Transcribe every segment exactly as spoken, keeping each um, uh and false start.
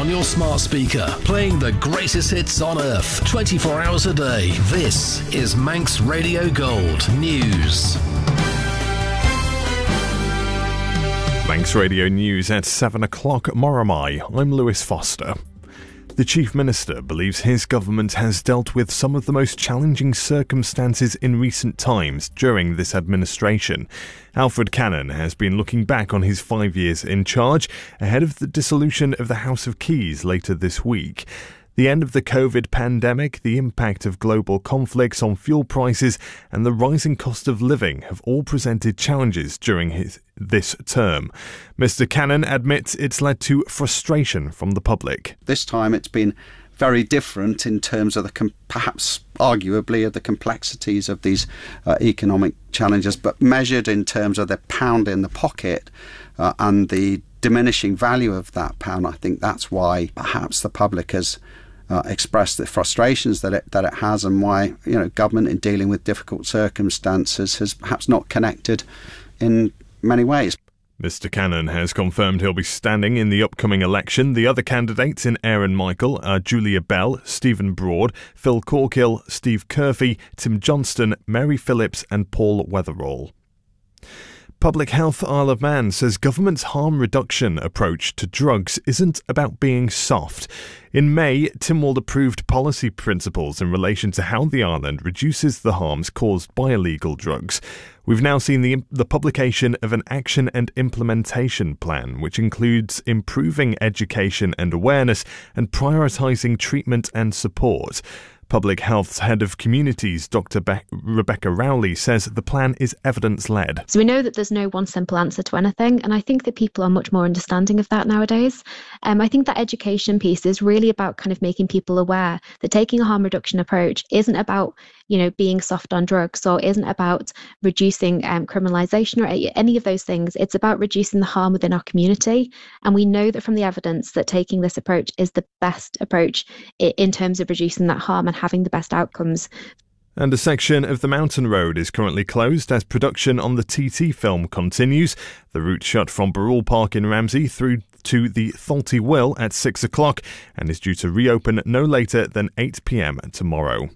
on your smart speaker, playing the greatest hits on earth, twenty-four hours a day. This is Manx Radio Gold News. Manx Radio News at seven o'clock. Moramai. I'm Lewis Foster. The Chief Minister believes his government has dealt with some of the most challenging circumstances in recent times during this administration. Alfred Cannon has been looking back on his five years in charge ahead of the dissolution of the House of Keys later this week. The end of the COVID pandemic, the impact of global conflicts on fuel prices and the rising cost of living have all presented challenges during his this term. Mister Cannon admits it's led to frustration from the public. This time it's been very different in terms of the com- perhaps arguably of the complexities of these uh, economic challenges, but measured in terms of the pound in the pocket uh, and the diminishing value of that pound. I think that's why perhaps the public has Uh, express the frustrations that it that it has, and why, you know, government in dealing with difficult circumstances has perhaps not connected in many ways. Mister Cannon has confirmed he'll be standing in the upcoming election. The other candidates in Aaron Michael are Julia Bell, Stephen Broad, Phil Corkill, Steve Curfey, Tim Johnston, Mary Phillips and Paul Weatherall. Public Health Isle of Man says government's harm reduction approach to drugs isn't about being soft. In May, Tynwald approved policy principles in relation to how the island reduces the harms caused by illegal drugs. We've now seen the, the publication of an action and implementation plan, which includes improving education and awareness and prioritising treatment and support. Public Health's Head of Communities, Doctor Be- Rebecca Rowley, says the plan is evidence-led. So we know that there's no one simple answer to anything, and I think that people are much more understanding of that nowadays. Um, I think that education piece is really about kind of making people aware that taking a harm reduction approach isn't about, you know, being soft on drugs, or isn't about reducing um, criminalisation or any of those things. It's about reducing the harm within our community. And we know that from the evidence that taking this approach is the best approach in terms of reducing that harm and having the best outcomes. And a section of the Mountain Road is currently closed as production on the T T film continues. The route shut from Barrule Park in Ramsey through to the Thalty Will at six o'clock and is due to reopen no later than eight p.m. tomorrow.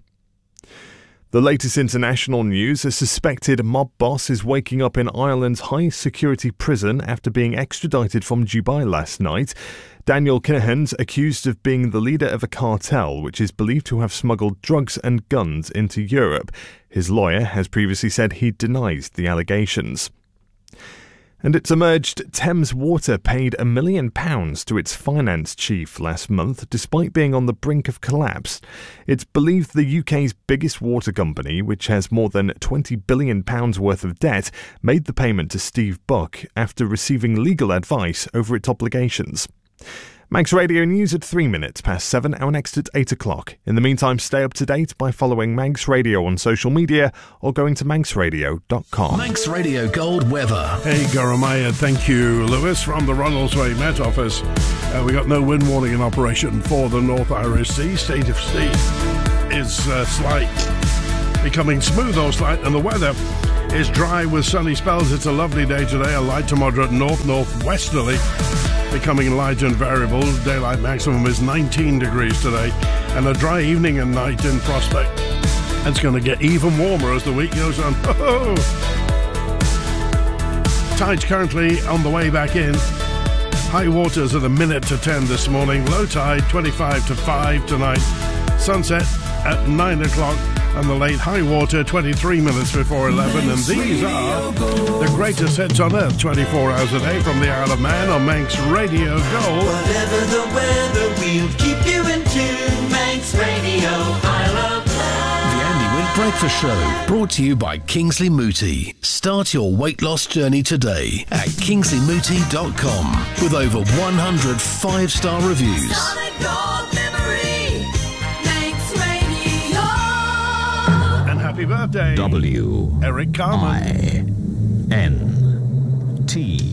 The latest international news, a suspected mob boss is waking up in Ireland's high-security prison after being extradited from Dubai last night. Daniel Kinahan's accused of being the leader of a cartel which is believed to have smuggled drugs and guns into Europe. His lawyer has previously said he denies the allegations. And it's emerged Thames Water paid a million pounds to its finance chief last month, despite being on the brink of collapse. It's believed the U K's biggest water company, which has more than twenty billion pounds worth of debt, made the payment to Steve Buck after receiving legal advice over its obligations. Manx Radio News at three minutes past seven, our next at eight o'clock. In the meantime, stay up to date by following Manx Radio on social media or going to manx radio dot com. Manx Radio Gold weather. Hey, Goramaya, thank you, Lewis, from the Ronaldsway Met Office. Uh, we got no wind warning in operation for the North Irish Sea. State of sea is uh, slight, becoming smooth or slight, and the weather is dry with sunny spells. It's a lovely day today, a light to moderate north-northwesterly, becoming light and variable. Daylight maximum is nineteen degrees today, and a dry evening and night in prospect. It's going to get even warmer as the week goes on. Oh! Tides currently on the way back in. High waters at a minute to ten this morning. Low tide twenty-five to five tonight. Sunset at nine o'clock. And the late high water, twenty-three minutes before eleven. And these are the greatest hits on earth, twenty-four hours a day from the Isle of Man on Manx Radio Gold. Whatever the weather, we'll keep you in tune. Manx Radio, Isle of Man. The Andy Wint Breakfast Show, brought to you by Kingsley Mooti. Start your weight loss journey today at kingsley mooti dot com with over one hundred five-star reviews. Solid gold memory, Manx Radio. And happy birthday, W Eric Carmen. I N T